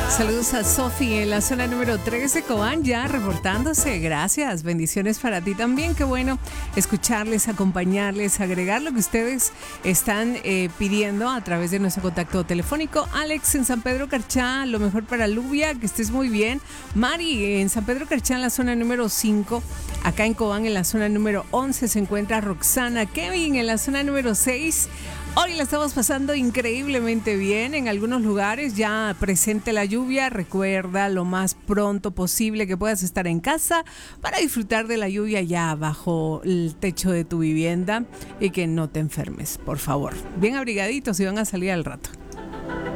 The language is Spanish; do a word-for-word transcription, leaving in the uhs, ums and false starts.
Saludos a Sofi en la zona número trece, Cobán, ya reportándose. Gracias, bendiciones para ti también. Qué bueno escucharles, acompañarles, agregar lo que ustedes están eh, pidiendo a través de nuestro contacto telefónico. Alex en San Pedro Carchá, lo mejor para Lubia, que estés muy bien. Mari en San Pedro Carchá en la zona número cinco. Acá en Cobán en la zona número once se encuentra Roxana. Kevin en la zona número seis. Hoy la estamos pasando increíblemente bien. En algunos lugares ya presente la lluvia. Recuerda lo más pronto posible que puedas estar en casa para disfrutar de la lluvia ya bajo el techo de tu vivienda y que no te enfermes, por favor. Bien abrigaditos y van a salir al rato.